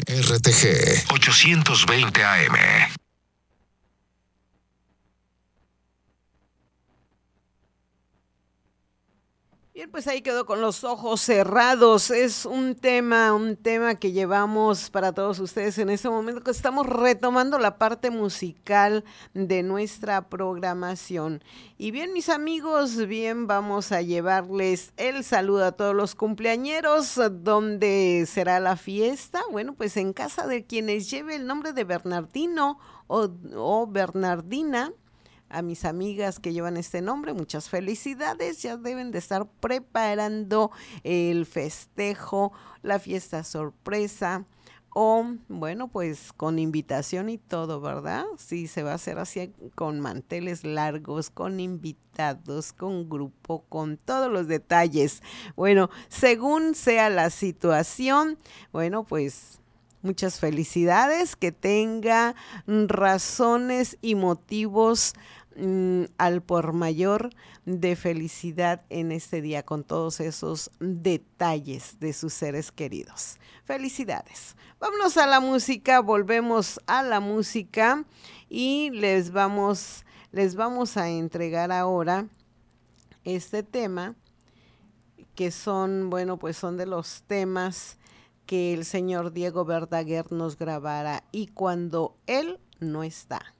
RTG 820 AM. Bien, pues ahí quedó con los ojos cerrados. Es un tema que llevamos para todos ustedes en este momento que estamos retomando la parte musical de nuestra programación. Y bien, mis amigos, bien, vamos a llevarles el saludo a todos los cumpleañeros. ¿Dónde será la fiesta? Bueno, pues en casa de quienes lleve el nombre de Bernardino o Bernardina. A mis amigas que llevan este nombre, muchas felicidades. Ya deben de estar preparando el festejo, la fiesta sorpresa. O, bueno, pues con invitación y todo, ¿verdad? Sí, se va a hacer así con manteles largos, con invitados, con grupo, con todos los detalles. Bueno, según sea la situación, bueno, pues muchas felicidades, que tenga razones y motivos al por mayor de felicidad en este día con todos esos detalles de sus seres queridos. Felicidades. Vámonos a la música, volvemos a la música y les vamos a entregar ahora este tema que son, bueno, pues son de los temas que el señor Diego Verdaguer nos grabara y cuando él no está.